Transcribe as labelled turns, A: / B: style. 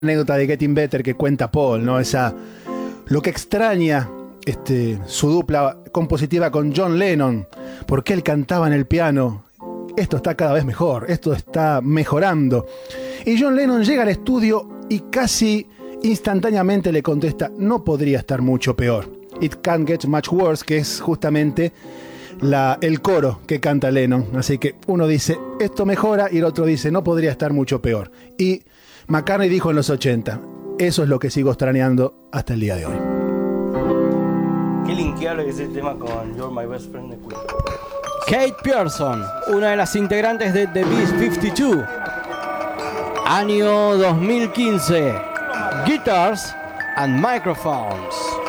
A: anécdota de Getting Better que cuenta Paul, ¿no? Lo que extraña su dupla compositiva con John Lennon, porque él cantaba en el piano. Esto está cada vez mejor, esto está mejorando. Y John Lennon llega al estudio y casi instantáneamente le contesta: no podría estar mucho peor. It can't get much worse, que es justamente el coro que canta Lennon. Así que uno dice, esto mejora, y el otro dice, no podría estar mucho peor. Y McCartney dijo en los 80, eso es lo que sigo extrañando hasta el día de hoy.
B: Qué linkeable ese tema con You're My Best Friend de Queen.
C: Kate Pierson, una de las integrantes de The Beast 52. Año 2015. Guitars and Microphones.